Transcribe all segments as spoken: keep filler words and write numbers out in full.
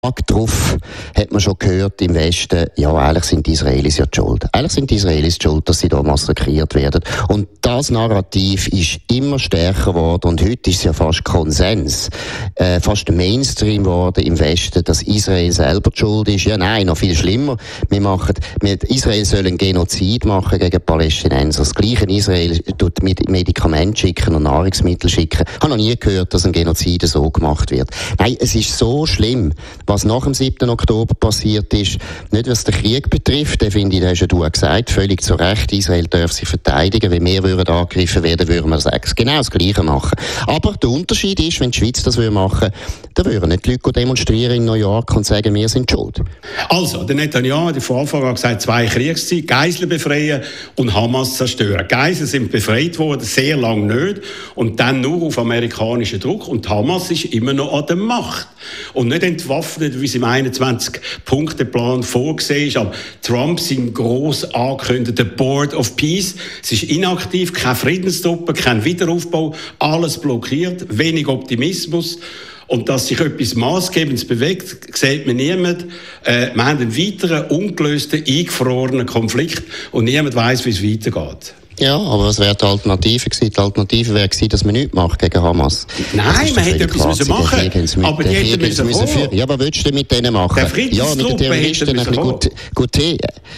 Tag darauf hat man schon gehört im Westen, ja, eigentlich sind die Israelis ja die schuld. Eigentlich sind die Israelis die schuld, dass sie da massakriert werden. Und das Narrativ ist immer stärker geworden und heute ist es ja fast Konsens, äh, fast Mainstream geworden im Westen, dass Israel selber die schuld ist. Ja, nein, noch viel schlimmer. Wir machen, wir, Israel soll einen Genozid machen gegen Palästinenser. Das Gleiche in Israel tut Medikamente schicken und Nahrungsmittel schicken. Ich habe noch nie gehört, dass ein Genozid so gemacht wird. Nein, es ist so schlimm, was nach dem siebten Oktober passiert ist, nicht was den Krieg betrifft, den finde ich, das hast ja du auch gesagt, völlig zu Recht, Israel darf sich verteidigen, wenn wir würden angegriffen werden, würden wir das genau das Gleiche machen. Aber der Unterschied ist, wenn die Schweiz das machen würde, dann würden nicht die Leute demonstrieren in New York und sagen, wir sind schuld. Also, der Netanyahu hat von Anfang an gesagt, zwei Kriegsziele, Geiseln befreien und Hamas zerstören. Geiseln sind befreit worden, sehr lange nicht, und dann nur auf amerikanischen Druck, und Hamas ist immer noch an der Macht. Und nicht entwaffnet, wie es im einundzwanzig-Punkte-Plan vorgesehen ist, aber Trump sein gross angekündigter Board of Peace, es ist inaktiv, keine Friedenstruppen, kein Wiederaufbau, alles blockiert, wenig Optimismus. Und dass sich etwas Maßgebendes bewegt, sieht man niemand. Äh, wir haben einen weiteren, ungelösten, eingefrorenen Konflikt und niemand weiss, wie es weitergeht. Ja, aber was wäre die Alternative gewesen? Die Alternative wäre gewesen, dass man nichts macht gegen Hamas. Nein, man hätte etwas müssen machen müssen. Aber die hätten müssen führen. Ja, aber was willst du mit denen machen? Ja, mit den Terroristen ein bisschen gut, gut hin.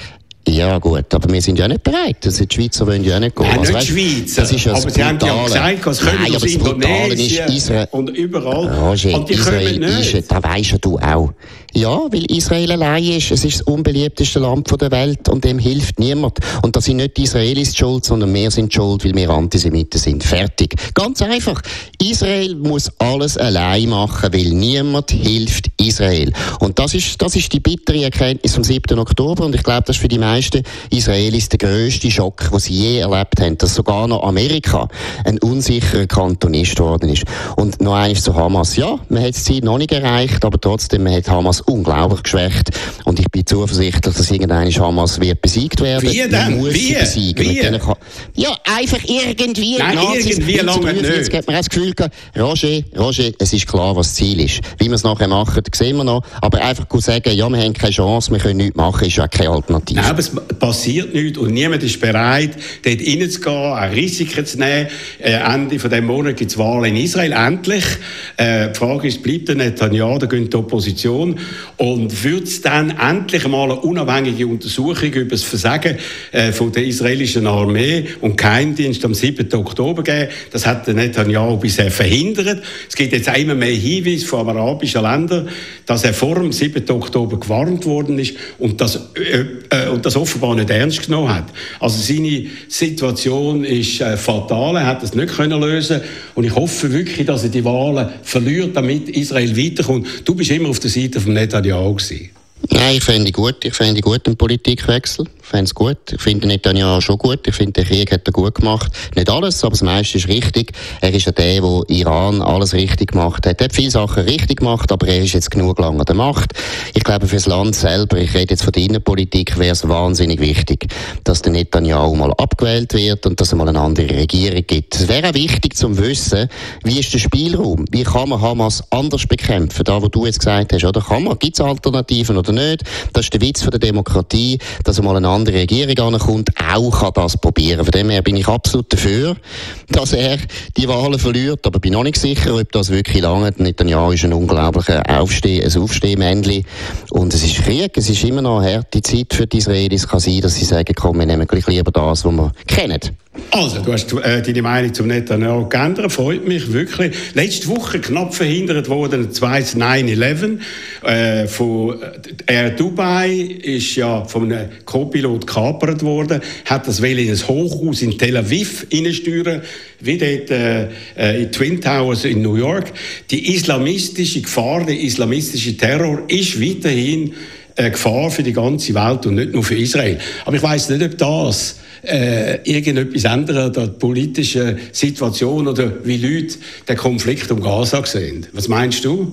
Ja gut, aber wir sind ja nicht bereit. Also die Schweizer wollen ja nicht gehen. Nein, also, nicht Schweiz. Das ist ja aber sie haben ja gesagt, was können Nein, aus Indonesien Israel, und überall. Roger, und die Israel kommen nicht. Ist, da weisst ja du auch. Ja, weil Israel allein ist. Es ist das unbeliebteste Land der Welt und dem hilft niemand. Und da sind nicht die Israelis die schuld, sondern wir sind die schuld, weil wir Antisemiten sind. Fertig. Ganz einfach. Israel muss alles allein machen, weil niemand hilft Israel. Und das ist, das ist die bittere Erkenntnis vom siebten Oktober. Und ich glaube, das ist für die meisten Israelis der grösste Schock, den sie je erlebt haben, dass sogar noch Amerika ein unsicherer Kantonist geworden ist. Und noch eines zu Hamas. Ja, man hat das Ziel noch nicht erreicht, aber trotzdem, man hat Hamas unglaublich geschwächt. Und ich bin zuversichtlich, dass irgendwann Hamas wird besiegt werden. Wie denn? Man muss Wie? sie besiegen. Wie? Kann... Ja, einfach irgendwie. Nein, Nazis, irgendwie lange nicht. Jetzt gibt man das Gefühl, Roger, Roger, es ist klar, was das Ziel ist. Wie wir es nachher machen, sehen wir noch. Aber einfach gut sagen, ja, wir haben keine Chance, wir können nichts machen, ist ja keine Alternative. Nein, aber es passiert nichts und niemand ist bereit, dort reinzugehen, auch Risiken zu nehmen. Äh, Ende von diesem Monat gibt es Wahlen in Israel, endlich. Äh, die Frage ist, bleibt der Netanyahu, da geht die Opposition. Und wird es dann endlich mal eine unabhängige Untersuchung über das Versagen äh, von der israelischen Armee und Geheimdienst am siebten Oktober geben? Das hat der Netanyahu bisher verhindert. Es gibt jetzt immer mehr Hinweise von arabischen Ländern, dass er vor dem siebten Oktober gewarnt worden ist und das, äh, äh, und das offenbar nicht ernst genommen hat. Also seine Situation ist äh, fatal, er hat es nicht können lösen und ich hoffe wirklich, dass er die Wahlen verliert, damit Israel weiterkommt. Du bist immer auf der Seite von Netanyahu gewesen. Nein, ich finde gut. Ich finde gut einen Politikwechsel. Ich finde es gut. Ich finde Netanyahu schon gut. Ich finde, den Krieg hat er gut gemacht. Nicht alles, aber das meiste ist richtig. Er ist ja der, der Iran alles richtig gemacht hat. Er hat viele Sachen richtig gemacht, aber er ist jetzt genug lange an der Macht. Ich glaube, für das Land selber, ich rede jetzt von der Innenpolitik, wäre es wahnsinnig wichtig, dass der Netanyahu mal abgewählt wird und dass es mal eine andere Regierung gibt. Es wäre auch wichtig zu wissen, wie ist der Spielraum? Wie kann man Hamas anders bekämpfen? Da, wo du jetzt gesagt hast, oder kann man? Gibt es Alternativen oder nicht? Das ist der Witz von der Demokratie, dass mal eine andere Regierung ankommt, auch kann das probieren. Von dem her bin ich absolut dafür, dass er die Wahlen verliert, aber bin noch nicht sicher, ob das wirklich lange. Netanyahu ist ein unglaublicher Aufsteh, ein Aufstehmännchen und es ist Krieg, es ist immer noch eine harte Zeit für die Israelis. Kann sein, dass sie sagen, komm, wir nehmen gleich lieber das, was wir kennen. Also, du hast äh, deine Meinung zum Netanyahu geändert, freut mich wirklich. Letzte Woche knapp verhindert wurde ein zweites neun elf. Äh, von Air Dubai ist ja von einem Co-Pilot gekapert worden, hat das will in ein Hochhaus in Tel Aviv hineinsteuern, wie dort äh, in Twin Towers in New York. Die islamistische Gefahr, der islamistische Terror ist weiterhin eine Gefahr für die ganze Welt und nicht nur für Israel. Aber ich weiss nicht, ob das Äh, irgendetwas ändern an der politischen Situation oder wie Leute den Konflikt um Gaza sehen. Was meinst du?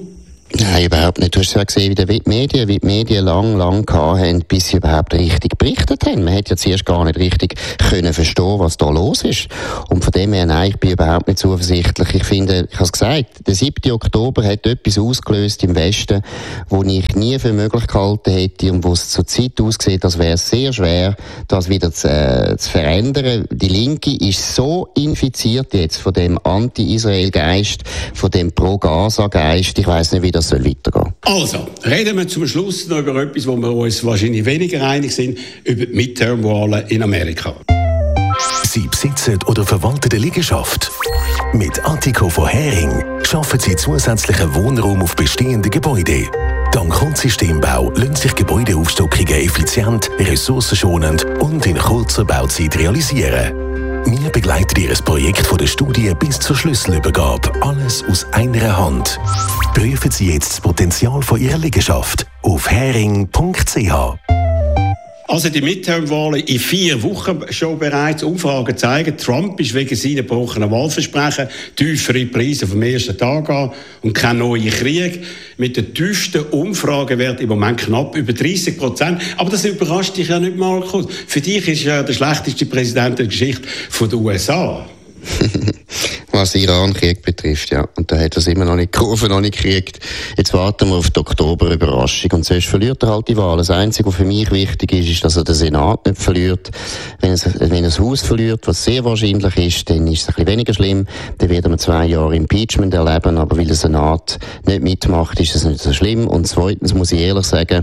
Nein, überhaupt nicht. Du hast ja gesehen, wie die Medien, wie die Medien lang, lang gehabt haben, bis sie überhaupt richtig berichtet haben. Man hätte ja zuerst gar nicht richtig können verstehen, was da los ist. Und von dem her, nein, ich bin überhaupt nicht zuversichtlich. Ich finde, ich habe es gesagt, der siebten Oktober hat etwas ausgelöst im Westen, wo ich nie für möglich gehalten hätte und wo es zur Zeit aussieht, als wäre es sehr schwer, das wieder zu, äh, zu verändern. Die Linke ist so infiziert jetzt von dem Anti-Israel-Geist, von dem Pro-Gaza-Geist. Ich weiss nicht, wie das soll weitergehen. Also, reden wir zum Schluss noch über etwas, wo wir uns wahrscheinlich weniger einig sind, über die Midterm-Wahlen in Amerika. Sie besitzen oder verwalten eine Liegenschaft. Mit Attico von Hering schaffen Sie zusätzlichen Wohnraum auf bestehenden Gebäuden. Dank Grundsystembau lassen sich Gebäudeaufstockungen effizient, ressourcenschonend und in kurzer Bauzeit realisieren. Wir begleiten Ihr Projekt von der Studie bis zur Schlüsselübergabe. Alles aus einer Hand. Prüfen Sie jetzt das Potenzial von Ihrer Liegenschaft auf hering punkt c h. Also die Midterm-Wahlen in vier Wochen schon bereits. Umfragen zeigen, Trump ist wegen seiner gebrochenen Wahlversprechen tiefere Preise vom ersten Tag an und kein neuer Krieg. Mit den tiefsten Umfragewert im Moment knapp über dreißig Prozent. Aber das überrascht dich ja nicht, Markus. Für dich ist er der schlechteste Präsident der Geschichte der U S A. Was den Iran-Krieg betrifft, ja. Und da hat er es immer noch nicht, die Kurve noch nicht gekriegt. Jetzt warten wir auf die Oktober-Überraschung. Und sonst verliert er halt die Wahl. Das Einzige, was für mich wichtig ist, ist, dass er den Senat nicht verliert. Wenn er, wenn er das Haus verliert, was sehr wahrscheinlich ist, dann ist es ein bisschen weniger schlimm. Dann werden wir zwei Jahre Impeachment erleben. Aber weil der Senat nicht mitmacht, ist es nicht so schlimm. Und zweitens muss ich ehrlich sagen,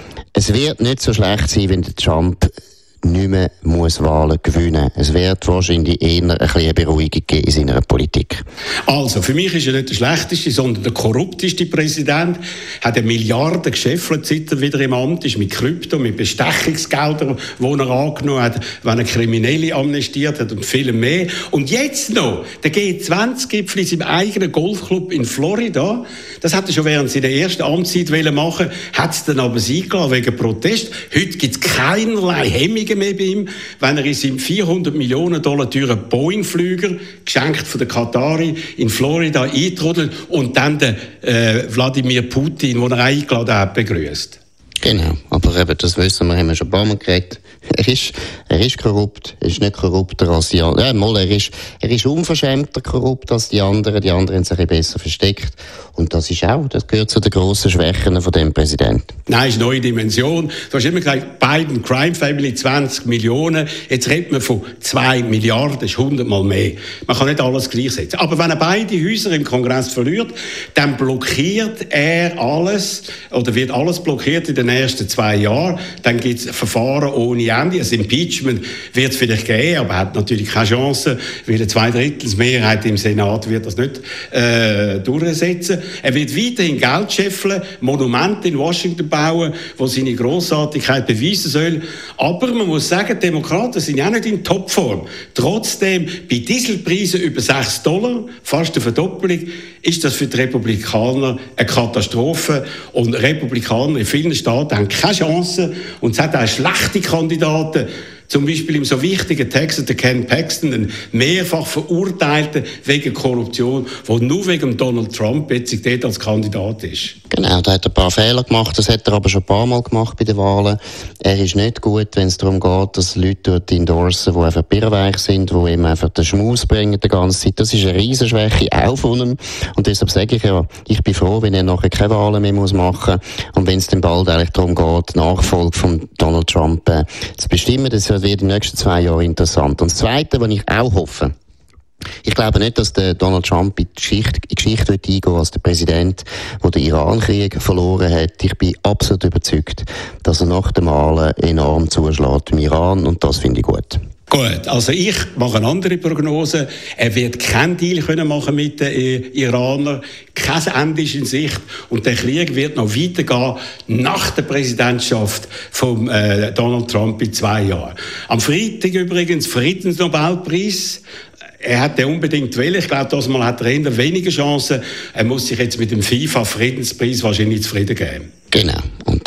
es wird nicht so schlecht sein, wenn der Trump nicht mehr muss Wahlen gewinnen. Es wird wahrscheinlich eher ein bisschen eine Beruhigung geben in seiner Politik. Also, für mich ist er nicht der schlechteste, sondern der korrupteste Präsident. Hat eine Milliarde gescheffelt, seit er wieder im Amt ist, mit Krypto, mit Bestechungsgeldern, die er angenommen hat, wenn er Kriminelle amnestiert hat und viel mehr. Und jetzt noch der G zwanzig-Gipfel in seinem eigenen Golfclub in Florida. Das hat er schon während seiner ersten Amtszeit machen wollen, hat es dann aber eingeladen wegen Protest. Heute gibt es keinerlei Hemmungen mehr bei ihm, wenn er in seinem vierhundert Millionen Dollar teuren Boeing-Flüger, geschenkt von der Qatari, in Florida eintrudelt und dann den äh, Wladimir Putin, den er eingeladen hat, begrüßt. Genau, aber eben, das wissen wir, haben wir schon ein paar Mal geredet. Er ist, er ist korrupt, er ist nicht korrupter als die anderen. Ja, mal, er ist, er ist unverschämter korrupt als die anderen. Die anderen haben sich ein bisschen besser versteckt. Und das ist auch, das gehört zu den grossen Schwächen von dem Präsidenten. Nein, ist eine neue Dimension. Du hast immer gesagt, Biden Crime Family zwanzig Millionen. Jetzt redet man von zwei Milliarden, das ist hundertmal mehr. Man kann nicht alles gleichsetzen. Aber wenn er beide Häuser im Kongress verliert, dann blockiert er alles, oder wird alles blockiert in den nächsten zwei Jahren. Dann gibt es Verfahren ohne Ende. Das Impeachment wird es vielleicht geben, aber hat natürlich keine Chance, weil eine Zweidrittelsmehrheit im Senat wird das nicht äh, durchsetzen. Er wird weiterhin Geld scheffeln, Monumente in Washington bauen, wo seine Grossartigkeit beweisen soll. Aber man muss sagen, die Demokraten sind ja nicht in Topform. Trotzdem, bei Dieselpreisen über sechs Dollar, fast eine Verdoppelung, ist das für die Republikaner eine Katastrophe. Und Republikaner in vielen Staaten haben keine Chance. Und es hat auch schlechte Kandidaten. Zum Beispiel im so wichtigen Texas, der Ken Paxton, ein mehrfach Verurteilter wegen Korruption, der nur wegen Donald Trump jetzt dort als Kandidat ist. Genau, da hat er ein paar Fehler gemacht, das hat er aber schon ein paar Mal gemacht bei den Wahlen. Er ist nicht gut, wenn es darum geht, dass Leute dort endorsen, die einfach birrenweich sind, die ihm einfach den Schmaus bringen die ganze Zeit. Das ist eine Riesenschwäche, auch von ihm. Und deshalb sage ich ja, ich bin froh, wenn er nachher keine Wahlen mehr muss machen muss. Und wenn es dann bald eigentlich darum geht, die Nachfolge von Donald Trump äh, zu bestimmen, das wird in den nächsten zwei Jahren interessant. Und das Zweite, was ich auch hoffe, ich glaube nicht, dass der Donald Trump in die Geschichte, in die Geschichte wird eingehen als der Präsident, der den Iran-Krieg verloren hat. Ich bin absolut überzeugt, dass er nach dem Malen enorm zuschlägt im Iran, und das finde ich gut. Gut, also ich mache eine andere Prognose. Er wird keinen Deal können machen mit den Iranern. Kein Ende ist in Sicht. Und der Krieg wird noch weitergehen nach der Präsidentschaft von äh, Donald Trump in zwei Jahren. Am Freitag übrigens Friedensnobelpreis. Er hat den unbedingt wollen. Ich glaube, das Mal hat er eher weniger Chancen. Er muss sich jetzt mit dem FIFA-Friedenspreis wahrscheinlich zufrieden geben. Genau. Und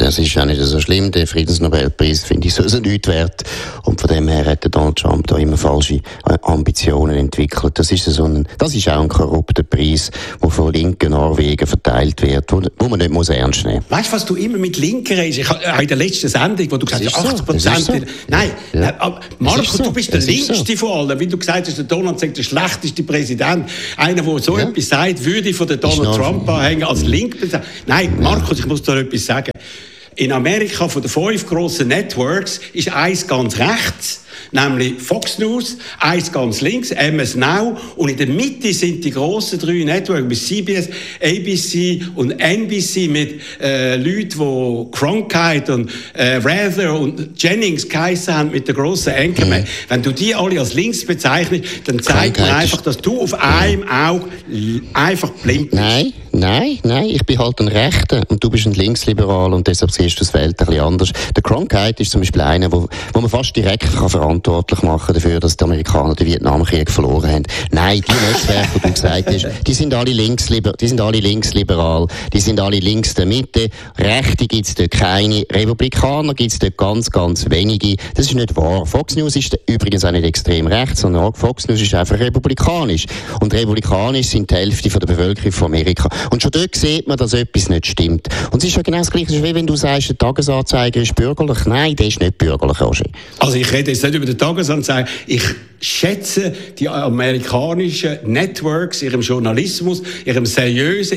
Das ist auch nicht so schlimm. Der Friedensnobelpreis finde ich sowieso nichts wert. Und von dem her hat Donald Trump da immer falsche Ambitionen entwickelt. Das ist, so ein, das ist auch ein korrupter Preis, der von linken Norwegen verteilt wird, wo, wo man nicht muss ernst nehmen muss. Weißt du, was du immer mit Linken redest? Ich habe in der letzten Sendung, wo du gesagt hast, achtzig Prozent. So. Nein, ja. Marco, so. Du bist der Linkste so. von allen. Wie du gesagt hast, der Donald sagt, der schlechteste Präsident. Einer, der so ja. etwas sagt, würde ich von der Donald Trump anhängen als Link. Nein, Markus, ich muss dir etwas sagen. In Amerika von den fünf grossen Networks ist eins ganz rechts, nämlich Fox News, eins ganz links, M S Now, und in der Mitte sind die grossen drei Networks mit C B S, A B C und N B C mit äh, Leuten, die Cronkite und äh, Rather und Jennings geheissen haben mit den grossen Anchorman. Mhm. Wenn du die alle als links bezeichnest, dann zeigt man einfach, dass du auf einem Auge einfach blind bist. Nein, nein, nein, ich bin halt ein Rechter und du bist ein Linksliberal und deshalb siehst du das Feld ein bisschen anders. Der Cronkite ist zum Beispiel einer, wo, wo man fast direkt kann verantwortlich machen dafür, dass die Amerikaner den Vietnamkrieg verloren haben. Nein, die Netzwerke, die du gesagt hast, die sind alle linksliberal, die sind alle linksliberal, die sind alle links der Mitte. Rechte gibt es dort keine, Republikaner gibt es dort ganz, ganz wenige. Das ist nicht wahr. Fox News ist übrigens auch nicht extrem rechts, sondern Fox News ist einfach republikanisch. Und republikanisch sind die Hälfte von der Bevölkerung von Amerika. Und schon dort sieht man, dass etwas nicht stimmt. Und es ist ja genau das Gleiche, wie wenn du sagst, der Tagesanzeiger ist bürgerlich. Nein, der ist nicht bürgerlich, Roger. Also ich rede jetzt nicht über den Tagesanzeiger. Ich schätze die amerikanischen Networks, ihrem Journalismus, ihrem seriösen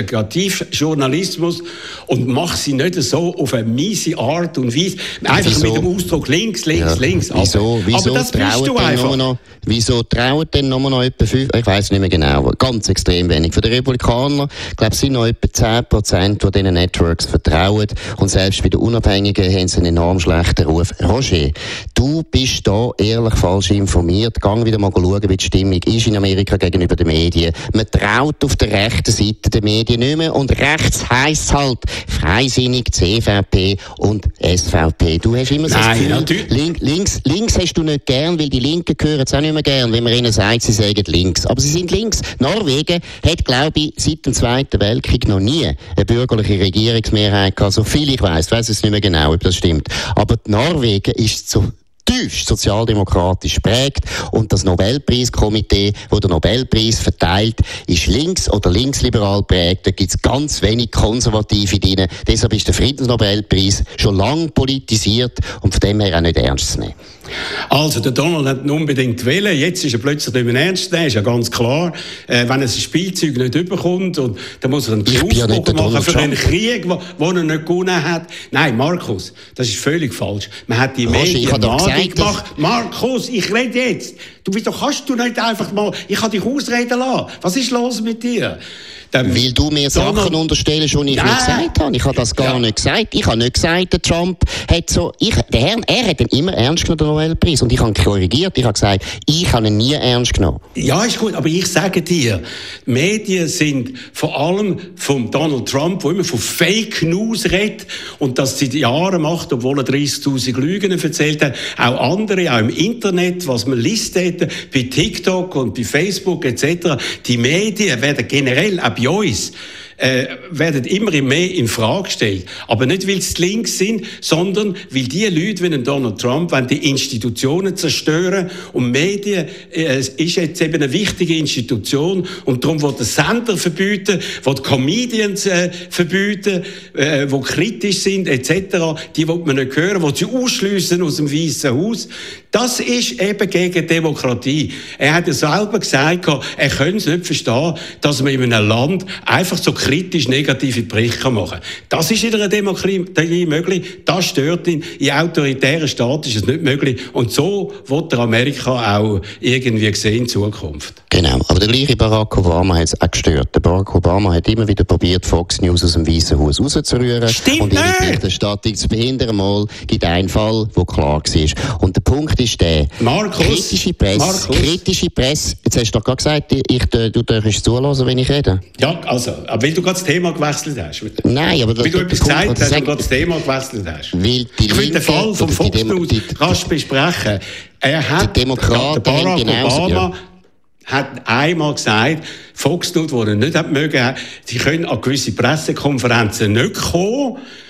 Investigativjournalismus und mache sie nicht so auf eine miese Art und Weise. Einfach wieso? Mit dem Ausdruck links, links, ja. links. Wieso, aber, wieso aber das bist du einfach. Noch, wieso trauen denn noch, noch etwa fünf, ich weiss nicht mehr genau, ganz extrem wenig. Von den Republikanern, ich glaube, es sind noch etwa zehn Prozent, die diesen Networks vertrauen. Und selbst bei den Unabhängigen haben sie einen enorm schlechten Ruf. Roger, du bist da ehrlich falsch informiert. Gang wieder mal schauen, wie die Stimmung ist in Amerika gegenüber den Medien. Man traut auf der rechten Seite der Medien nicht mehr. Und rechts heisst halt freisinnig, C V P und S V P. Du hast immer so das Gefühl, link, links, links hast du nicht gern, weil die Linken hören es auch nicht mehr gern, wenn man ihnen sagt, sie sagen links. Aber sie sind links. Norwegen hat, glaube ich, seit dem Zweiten Weltkrieg noch nie eine bürgerliche Regierungsmehrheit gehabt. So viel ich weiss, ich weiss es nicht mehr genau, ob das stimmt. Aber Norwegen ist so tiefst sozialdemokratisch prägt und das Nobelpreiskomitee, das den Nobelpreis verteilt, ist links- oder linksliberal prägt. Da gibt es ganz wenig Konservative drin. Deshalb ist der Friedensnobelpreis schon lange politisiert und von dem her auch nicht ernst zu nehmen. Also, der Donald hat ihn unbedingt wählen. Jetzt ist er plötzlich nicht mehr ernst zu nehmen, ist ja ganz klar. Äh, wenn er ein Spielzeug nicht überkommt, und dann muss er einen Ausbruch ja machen für einen Krieg, den er nicht gewonnen hat. Nein, Markus, das ist völlig falsch. Man hat die Medien madig gemacht. Markus, ich rede jetzt. Du bist doch, kannst du nicht einfach mal, ich habe dich ausreden lassen. Was ist los mit dir? Dann Weil du mir Sachen Donald unterstellst, die ich Nein. nicht gesagt habe. Ich habe das gar ja. nicht gesagt. Ich habe nicht gesagt, der Trump hat so... Ich, der Herr, er hat ihn immer ernst genommen, den Nobelpreis. Und ich habe korrigiert. Ich habe gesagt, ich habe ihn nie ernst genommen. Ja, ist gut. Aber ich sage dir, Medien sind vor allem von Donald Trump, der immer von Fake News redet und das seit Jahren macht, obwohl er dreißigtausend Lügen erzählt hat. Auch andere, auch im Internet, was man liest, bei TikTok und bei Facebook et cetera. Die Medien werden generell auch bei uns äh, werden immer mehr in Frage gestellt. Aber nicht, weil sie links sind, sondern weil die Leute wie Donald Trump wollen die Institutionen zerstören. Und Medien äh, ist jetzt eben eine wichtige Institution. Und darum will der Sender verbieten, will die Comedians äh, verbieten, äh, die kritisch sind, et cetera. Die will man nicht hören, will sie ausschliessen aus dem Weißen Haus. Das ist eben gegen Demokratie. Er hat ja selber gesagt, er könne es nicht verstehen, dass man in einem Land einfach so kritisch negative Berichte machen kann. Das ist in einer Demokratie möglich, das stört ihn. In autoritären Staaten ist es nicht möglich. Und so wird Amerika auch irgendwie sehen in Zukunft. Genau, aber der gleiche Barack Obama hat es auch gestört. Der Barack Obama hat immer wieder probiert, Fox News aus dem Weißen Haus rauszurühren. Stimmt und ihre Berichterstattung zu behindern. Mal gibt einen Fall, der klar war. Und der Punkt ist der, Markus, kritische Presse, Markus. kritische Presse, jetzt hast du doch gerade gesagt, ich, du darfst zuhören, wenn ich rede. Ja, also, aber weil du gerade das Thema gewechselt hast. Nein, aber... Weil du etwas gesagt hast, dass du gerade das Thema gewechselt hast. Weil die ich will den Fall vom Fox News rasch besprechen. Er hat, die Demokraten der Barack genauso, Obama ja. hat einmal gesagt, Fox News, die er nicht mögen, sie können an gewisse Pressekonferenzen nicht kommen.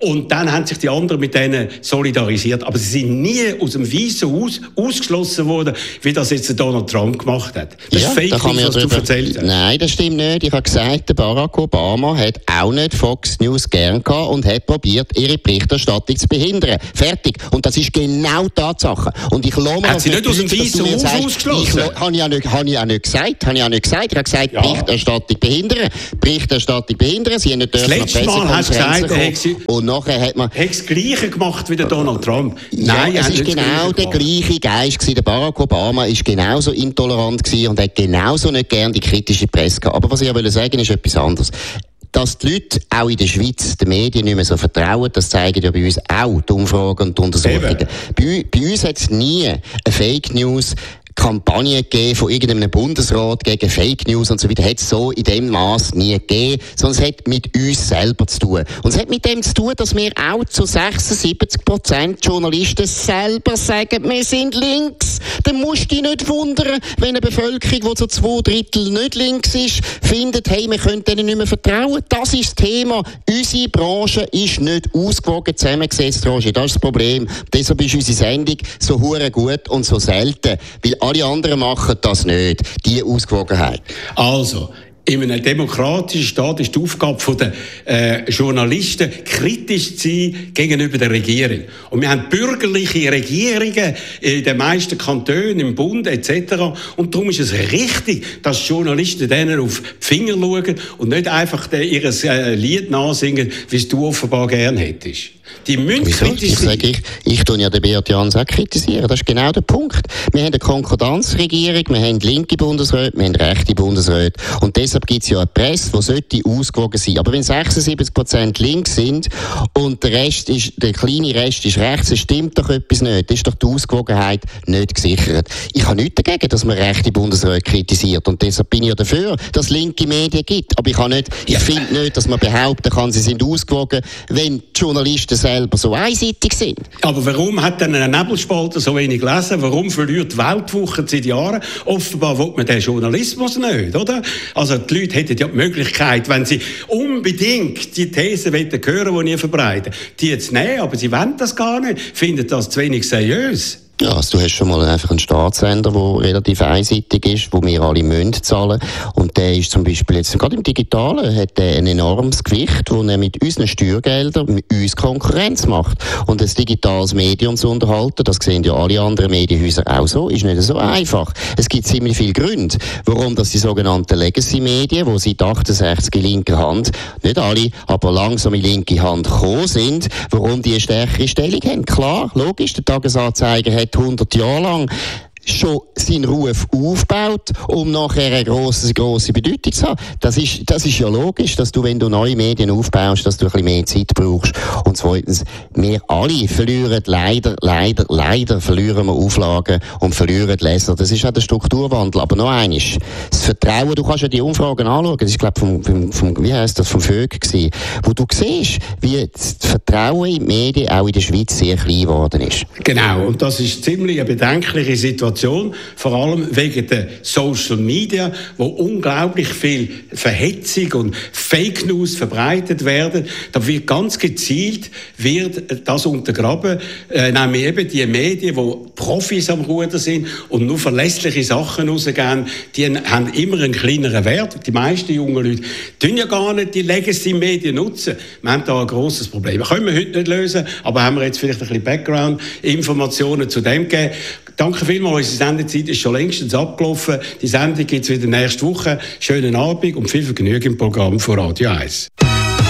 Und dann haben sich die anderen mit denen solidarisiert. Aber sie sind nie aus dem Weißen Haus ausgeschlossen worden, wie das jetzt Donald Trump gemacht hat. Das ja, ist Fake News, was drüber, du erzählt hast. Nein, das stimmt nicht. Ich habe gesagt, der Barack Obama hat auch nicht Fox News gern gehabt und hat probiert, ihre Berichterstattung zu behindern. Fertig. Und das ist genau die Tatsache. Und ich lasse hat sie nicht aus dem Weißen Haus sagst, ausgeschlossen? Ich habe ja nicht, hab ich auch nicht gesagt. Habe ich auch nicht gesagt. Ich habe gesagt, ja. Berichterstattung behindern. Berichterstattung behindern. Sie haben nicht das letzte Mal hast du gesagt, und nachher hat man... Hat das Gleiche gemacht wie der Donald Trump? Nein, ja, es ist genau der gleiche Geist gewesen. Der Barack Obama war genauso intolerant gewesen und hat genauso nicht gern die kritische Presse gehabt. Aber was ich will sagen, ist etwas anderes. Dass die Leute auch in der Schweiz den Medien nicht mehr so vertrauen, das zeigen ja bei uns auch die Umfragen und die Untersuchungen. Bei, bei uns hat es nie eine Fake News Kampagne gegeben von irgendeinem Bundesrat gegen Fake News und so weiter, hat es so in dem Maß nie gegeben, sondern es hat mit uns selber zu tun. Und es hat mit dem zu tun, dass wir auch zu sechsundsiebzig Prozent Journalisten selber sagen, wir sind links. Dann musst du dich nicht wundern, wenn eine Bevölkerung, die so zwei Drittel nicht links ist, findet, hey, wir können denen nicht mehr vertrauen. Das ist das Thema. Unsere Branche ist nicht ausgewogen zusammengesetzt, Roger. Das ist das Problem. Deshalb ist unsere Sendung so hure gut und so selten. Weil alle anderen machen das nicht, diese Ausgewogenheit. Also, in einem demokratischen Staat ist die Aufgabe der äh, Journalisten, kritisch zu sein gegenüber der Regierung. Und wir haben bürgerliche Regierungen in den meisten Kantonen, im Bund et cetera. Und darum ist es richtig, dass Journalisten denen auf die Finger schauen und nicht einfach ihr äh, Lied nachsingen, wie es du offenbar gerne hättest. Die müssen kritisch sein. Ich, ich, ich tue ja den Beat Jans auch kritisieren. Das ist genau der Punkt. Wir haben eine Konkordanzregierung, wir haben linke Bundesräte, wir haben rechte Bundesräte. Und deshalb gibt es ja eine Presse, die sollte ausgewogen sein. Aber wenn sechsundsiebzig Prozent links sind und der Rest ist, der kleine Rest ist rechts, dann stimmt doch etwas nicht. Das ist doch die Ausgewogenheit nicht gesichert. Ich habe nichts dagegen, dass man rechte Bundesräte kritisiert. Und deshalb bin ich ja dafür, dass es linke Medien gibt. Aber ich, habe nicht, ich finde nicht, dass man behaupten kann, sie sind ausgewogen, wenn die Journalisten selber so einseitig sind. Aber warum hat denn ein Nebelspalter so wenig gelesen? Warum verliert die Weltwoche seit Jahren? Offenbar will man den Journalismus nicht, oder? Also die Leute hätten ja die Möglichkeit, wenn sie unbedingt die Thesen hören, die ihr verbreiten, die jetzt nehmen, aber sie wollen das gar nicht, finden das zu wenig seriös. Ja, also du hast schon mal einfach einen Staatssender, der relativ einseitig ist, wo wir alle müssen zahlen. Und der ist zum Beispiel jetzt, gerade im Digitalen, hat der ein enormes Gewicht, wo er mit unseren Steuergeldern mit uns Konkurrenz macht. Und ein digitales Medium zu unterhalten, das sehen ja alle anderen Medienhäuser auch so, ist nicht so einfach. Es gibt ziemlich viele Gründe, warum das die sogenannten Legacy-Medien, die seit achtundsechzig in linker Hand, nicht alle, aber langsam in linke Hand gekommen sind, warum die eine stärkere Stellung haben. Klar, logisch, der Tagesanzeiger hat hundert Jahre lang schon seinen Ruf aufgebaut, um nachher eine grosse, grosse Bedeutung zu haben. Das ist, das ist ja logisch, dass du, wenn du neue Medien aufbaust, dass du ein bisschen mehr Zeit brauchst. Und zweitens, wir alle verlieren leider, leider, leider verlieren wir Auflagen und verlieren Leser. Das ist auch der Strukturwandel. Aber noch eines, das Vertrauen, du kannst ja die Umfragen anschauen, das ist, glaube ich, vom, vom, vom, wie heisst das, vom Vögel gewesen, wo du siehst, wie das Vertrauen in die Medien auch in der Schweiz sehr klein geworden ist. Genau, und das ist ziemlich eine bedenkliche Situation. Vor allem wegen der Social Media, wo unglaublich viel Verhetzung und Fake News verbreitet werden. Da wird ganz gezielt wird das untergraben, äh, nämlich eben die Medien, wo Profis am Ruder sind und nur verlässliche Sachen rausgeben, die haben immer einen kleineren Wert. Die meisten jungen Leute tun ja gar nicht die Legacy-Medien nutzen. Wir haben da ein grosses Problem. Das können wir heute nicht lösen, aber haben wir jetzt vielleicht ein bisschen Background-Informationen zu dem gegeben. Danke vielmals, unsere Sendezeit ist schon längstens abgelaufen. Die Sendung gibt es wieder nächste Woche. Schönen Abend und viel Vergnügen im Programm von Radio eins.